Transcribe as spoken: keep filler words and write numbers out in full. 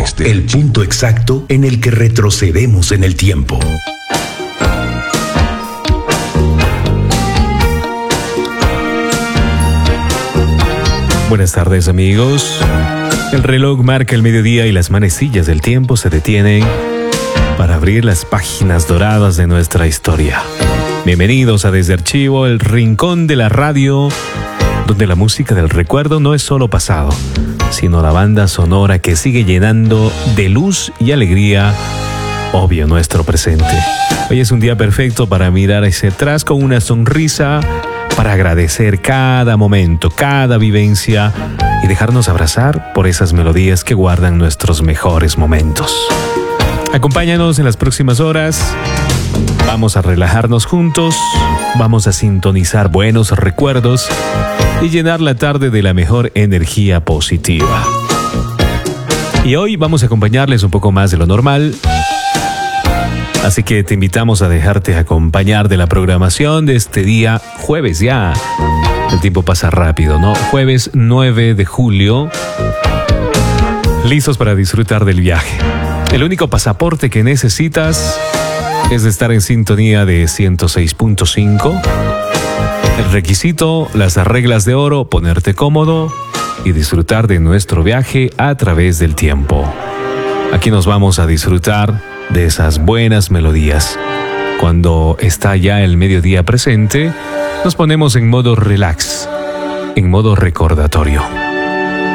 el punto exacto en el que retrocedemos en el tiempo. Buenas tardes, amigos. El reloj marca el mediodía y las manecillas del tiempo se detienen para abrir las páginas doradas de nuestra historia. Bienvenidos a Desde Archivo, el rincón de la radio, donde la música del recuerdo no es solo pasado, sino la banda sonora que sigue llenando de luz y alegría, obvio, nuestro presente. Hoy es un día perfecto para mirar hacia atrás con una sonrisa, para agradecer cada momento, cada vivencia y dejarnos abrazar por esas melodías que guardan nuestros mejores momentos. Acompáñanos en las próximas horas. Vamos a relajarnos juntos, vamos a sintonizar buenos recuerdos y llenar la tarde de la mejor energía positiva. Y hoy vamos a acompañarles un poco más de lo normal. Así que te invitamos a dejarte acompañar de la programación de este día jueves ya. El tiempo pasa rápido, ¿no? Jueves nueve de julio. Listos para disfrutar del viaje. El único pasaporte que necesitas es de estar en sintonía de ciento seis punto cinco. El requisito, las reglas de oro, ponerte cómodo y disfrutar de nuestro viaje a través del tiempo. Aquí nos vamos a disfrutar de esas buenas melodías. Cuando está ya el mediodía presente, nos ponemos en modo relax, en modo recordatorio.